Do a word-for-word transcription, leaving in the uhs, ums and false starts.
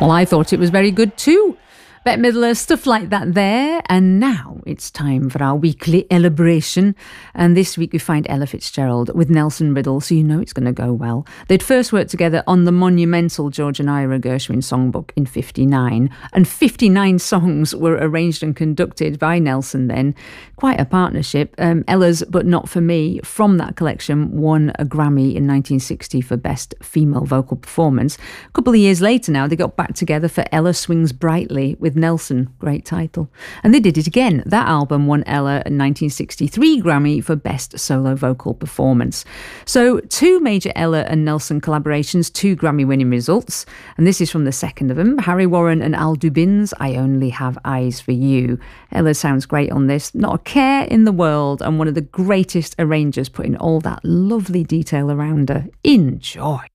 Well, I thought it was very good too. Bette Midler, stuff like that there. And now it's time for our weekly Ellabration. And this week we find Ella Fitzgerald with Nelson Riddle, so you know it's going to go well. They'd first worked together on the monumental George and Ira Gershwin songbook in fifty-nine. And fifty-nine songs were arranged and conducted by Nelson then. Quite a partnership. Um, Ella's But Not For Me from that collection won a Grammy in nineteen sixty for Best Female Vocal Performance. A couple of years later now, they got back together for Ella Swings Brightly with Nelson, great title. And they did it again. That album won Ella a nineteen sixty-three Grammy for Best Solo Vocal Performance. So two major Ella and Nelson collaborations, two Grammy winning results. And this is from the second of them, Harry Warren and Al Dubin's I Only Have Eyes For You. Ella sounds great on this, not a care in the world, and one of the greatest arrangers putting all that lovely detail around her. Enjoy.